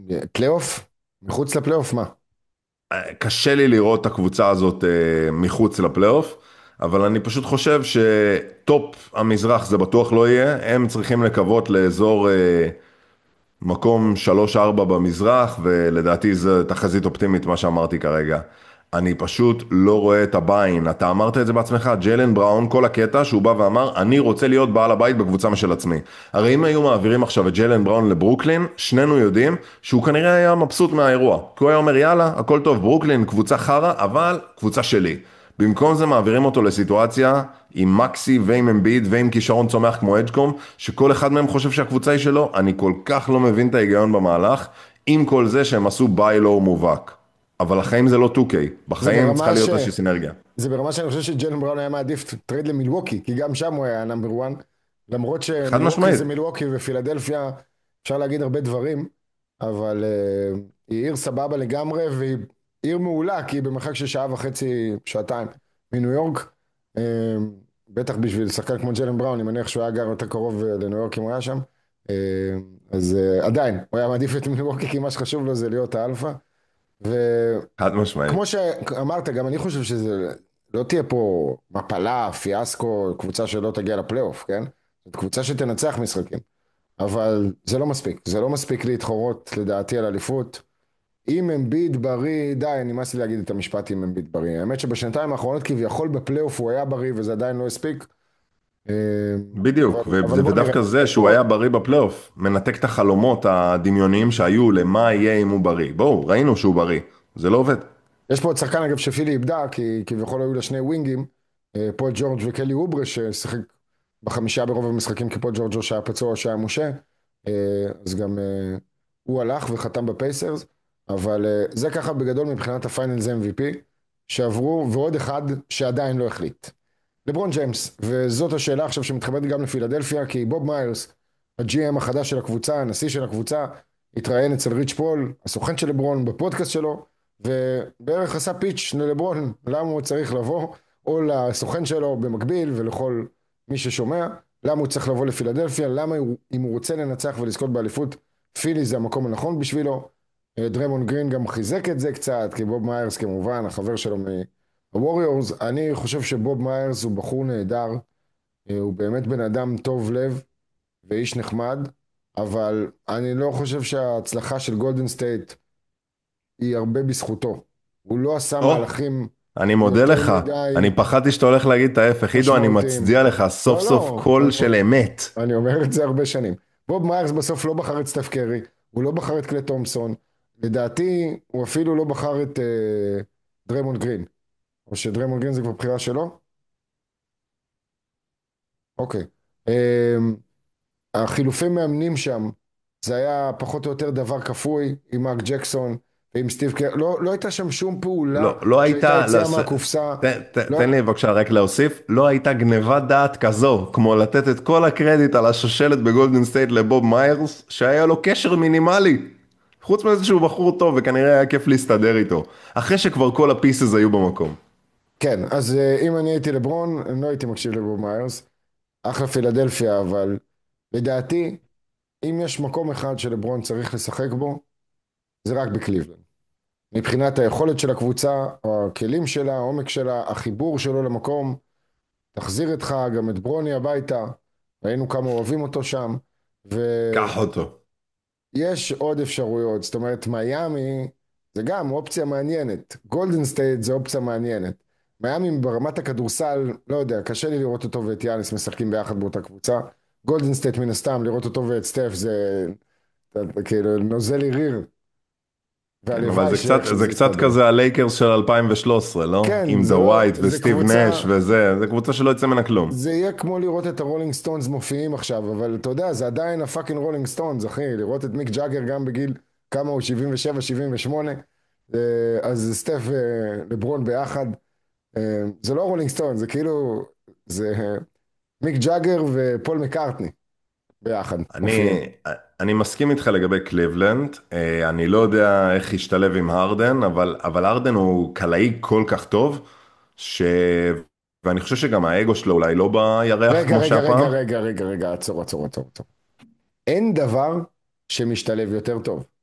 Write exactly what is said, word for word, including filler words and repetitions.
פלייאוף? מחוץ לפלייאוף, מה? קשה לי לראות את הקבוצה הזאת אה, מחוץ לפלייאוף, אבל אני פשוט חושב שטופ המזרח זה בטוח לא יהיה, הם צריכים לקוות לאזור אה, מקום שלוש ארבע במזרח, ולדעתי זו תחזית אופטימית מה שאמרתי כרגע. אני פשוט לא רואה את הביין, אתה אמרת את זה בעצמך, ג'יילן בראון, כל הקטע שהוא בא ואמר, אני רוצה להיות בעל הבית בקבוצה משל עצמי. הרי אם היו מעבירים עכשיו את ג'יילן בראון לברוקלין, שנינו יודעים שהוא כנראה היה מבסוט מהאירוע. כי הוא היה אומר, יאללה, הכל טוב, ברוקלין, קבוצה חרא, אבל קבוצה שלי. במקום זה מעבירים אותו לסיטואציה עם מקסי ועם אמביד ועם כישרון צומח כמו אג'קום, שכל אחד מהם חושב שהקבוצה היא שלו. אני כל כך לא מבין את ההיגיון במהלך, עם כל זה שהם עשו ביי לא מובהק. אבל החיים זה לא טו קיי, זה בחיים צריכה ברמה ש... להיות איזושהי סינרגיה. זה ברמה שאני חושב שג'יילן בראון היה מעדיף טרייד למילווקי, כי גם שם הוא היה נאמבר וואן, למרות חד שמילווקי משמעית. זה מילווקי ופילדלפיה, אפשר להגיד הרבה דברים, אבל uh, היא עיר סבבה לגמרי, והיא עיר מעולה, כי היא במרחק של שעה וחצי, שעתיים מניו יורק, uh, בטח בשביל שחקן כמו ג'יילן בראון, אני מניח שהוא היה גר יותר קרוב אה, לניו יורק אם הוא היה שם, uh, אז uh, עדיין, הוא היה מעדיף את מילווקי, כי מה שחשוב לו זה להיות האלפא, חד כמו משמעית. שאמרת, גם אני חושב שזה לא תהיה פה מפלה, פיאסקו, קבוצה שלא תגיע לפלייאוף, כן? זאת קבוצה שתנצח משחקים, אבל זה לא מספיק, זה לא מספיק להתחרות לדעתי על אליפות. אם אמביד בריא, די, נמאס לי להגיד את המשפט אם אמביד בריא. האמת שבשנתיים האחרונות כביכול בפלייאוף הוא היה בריא וזה עדיין לא הספיק, אה, אבל, בדיוק, ו- אבל ו- בוא נראה. ודווקא זה שהוא בוא, היה בריא בפלייאוף, מנתק את החלומות הדמיוניים שהיו למה יהיה אם הוא בריא. בואו, ראינו שהוא בריא, זה לא עובד. יש פה עוד שחקן אגב שפילי איבדה, כי כביכול היו לה שני ווינגים, אה, פול ג'ורג' וקלי אוברה, ששיחק בחמישה ברוב המשחקים, כי פול ג'ורג' או שהיה פצוע או שהיה מושה, אה, אז גם אה, הוא הלך וחתם בפייסרס, אבל אה, זה ככה בגדול מבחינת הפיינלס אם וי פי, שעברו, ועוד אחד שעדיין לא החליט. לברון ג'יימס, וזאת השאלה עכשיו שמתחברת גם לפילדלפיה, כי בוב מיירס, הג'י אם החדש של הקבוצה, הנשיא של הקבוצה, התראיין אצל ריץ' פול, הסוכן של לברון, בפודקאסט שלו, ובערך עשה פיץ' ללברון, למה הוא צריך לבוא, או לסוכן שלו במקביל, ולכל מי ששומע, למה הוא צריך לבוא לפילדלפיה, למה הוא, אם הוא רוצה לנצח ולזכות באליפות, פילי זה המקום הנכון בשבילו. אה, דרמון גרין גם חיזק את זה קצת, כי בוב מיירס כמובן, החבר שלו מהווריורס, אני חושב שבוב מיירס הוא בחור נהדר, אה, הוא באמת בן אדם טוב לב, ואיש נחמד, אבל אני לא חושב שההצלחה של גולדן סטייט היא הרבה בזכותו. הוא לא עשה או, מהלכים אני מודה יותר לך, מדי אני פחדתי שאתה הולך להגיד את ההפך. עידו, אני משמעותיים. מצדיע לך, סוף לא, סוף לא, קול אני, של אמת. אני אומר את זה הרבה שנים. בוב מיירס בסוף לא בחר את סטף קרי, הוא לא בחר את קליי תומפסון, לדעתי הוא אפילו לא בחר את אה, דריימונד גרין, או שדריימונד גרין זה כבר בחירה שלו? אוקיי. אה, החילופי מאמנים שם, זה היה פחות או יותר דבר כפוי עם מרק ג'קסון ועם סטיב קר, לא, לא הייתה שם שום פעולה לא, לא שהייתה הייתה, לא, יציאה ס- מהקופסה, ת, ת, לא, תן לי בבקשה רק להוסיף, לא הייתה גניבת דעת כזו, כמו לתת את כל הקרדיט על השושלת בגולדן סטייט לבוב מיירס, שהיה לו קשר מינימלי. חוץ מזה שהוא בחור טוב וכנראה היה כיף להסתדר איתו. אחרי שכבר כל הפיסס היו במקום. כן, אז אה, אם אני הייתי לברון, אני לא הייתי מקשיב לבוב מיירס, אחלה פילדלפיה, אבל לדעתי, אם יש מקום אחד שלברון צריך לשחק בו, זה רק בקליבלנד. מבחינת היכולת של הקבוצה, הכלים שלה, העומק שלה, החיבור שלו למקום, תחזיר איתך גם את ברוני הביתה, ראינו כמה אוהבים אותו שם, קח אותו. ויש עוד אפשרויות, זאת אומרת, מיאמי זה גם אופציה מעניינת, גולדן סטייט זה אופציה מעניינת. מיאמי ברמת הכדורסל, לא יודע, קשה לי לראות אותו ואת יאניס משחקים ביחד באותה קבוצה. גולדן סטייט מן הסתם, לראות אותו ואת סטף זה כאילו נוזל לי ריר, כן, אבל והלוואי זה קצת, שאיכשהו זה זה קצת יסתדר. כזה הלייקרס של אלפיים ושלוש עשרה, לא? כן, עם זה דה לא, ווייט זה וסטיב קבוצה, נש וזה, זה קבוצה שלא יצא ממנה כלום. זה יהיה כמו לראות את הרולינג סטונס מופיעים עכשיו, אבל אתה יודע, זה עדיין הפאקינג רולינג סטונס, אחי, לראות את מיק ג'אגר גם בגיל כמה הוא, שבעים ושבע שבעים ושמונה, אה, אז סטף ולברון ביחד, אה, זה לא רולינג סטונס, זה כאילו, זה אה, מיק ג'אגר ופול מקארטני ביחד מופיעים. אני, אני מסכים איתך לגבי קליבלנד, אה, אני לא יודע איך ישתלב עם הרדן, אבל, אבל הרדן הוא קלעי כל כך טוב, ש... ואני חושב שגם האגו שלו אולי לא בירח רגע, כמו רגע, רגע, שהפעם. רגע, רגע, רגע, עצור, עצור, עצור, עצור. אין דבר שמשתלב יותר טוב.